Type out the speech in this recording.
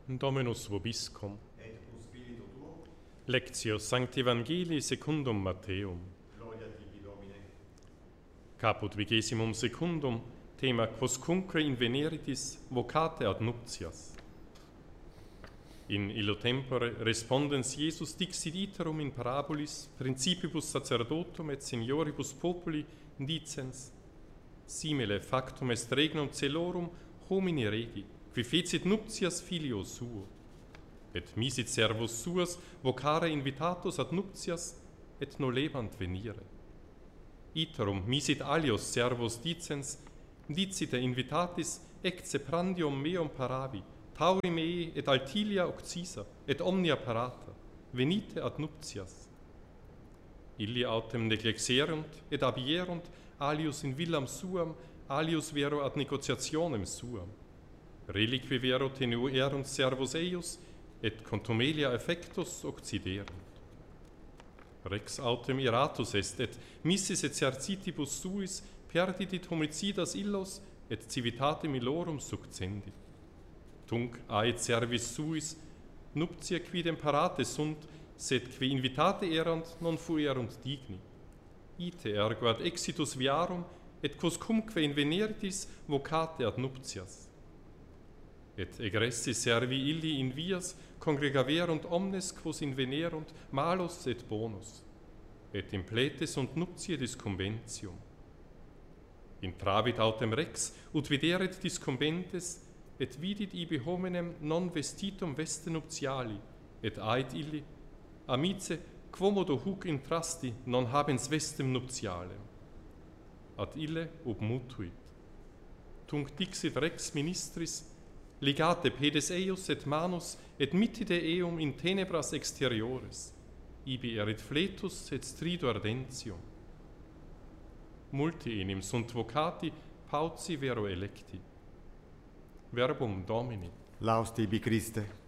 Dominus vobiscum. Et cum spiritu tuo. Lectio Sancti Evangelii secundum Matteum. Gloria tibi, Domine. Caput 22, thema quoscunque inveneritis vocate ad nuptias. In illo tempore respondens Iesus dixit iterum in parabolis principibus sacerdotum et senioribus populi dicens: simile factum est regnum celorum homini regi, qui fecit nuptias filio suo. Et misit servus suos vocare invitatus ad nuptias, et nolebant venire. Iterum misit alios servus dicens: dicite invitatis ecce prandium meum paravi, tauri mei et altilia occisa, et omnia parata, venite ad nuptias. Illi autem neglexerunt et abierunt, alius in villam suam, alius vero ad negotiationem suam. Reliqui vero tenuerunt servus eius, et contumelia effectus occiderunt. Rex autem iratus est, et missis exercitibus suis perdidit homicidas illos, et civitatem illorum succendit. Tunc aet servis suis, nuptia quidem parate sunt, sed qui invitate erant non fuerunt digni. Ite ergo ad exitus viarum, et quoscumque inveneritis vocate ad nuptias. Et egressi servi illi in vias congregaverunt omnes quos invenerunt, malos et bonus, et implete sunt nuptiedis conventium. Intravit autem rex, ut videret discombentes, et vidit ibi hominem non vestitum veste nuptiali, et ait illi: amice, quomodo huc intrasti non habens vestem nuptialem. Ad ille obmutuit. Tunc dixit rex ministris: ligate pedes eius et manus, et mittide eum in tenebras exteriores, ibi erit fletus et strido ardentium. Multi enim sunt vocati, pauci vero electi. Verbum Domini. Laus tibi, Christe.